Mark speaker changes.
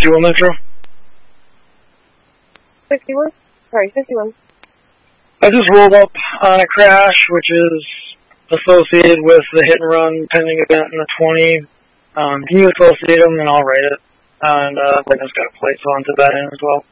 Speaker 1: 51 Metro.
Speaker 2: 61? Sorry, 51.
Speaker 1: I just rolled up on a crash, which is associated with the hit and run pending event in the 20. Can you associate them, and I'll write it. And I just got a plate, so onto that end as well.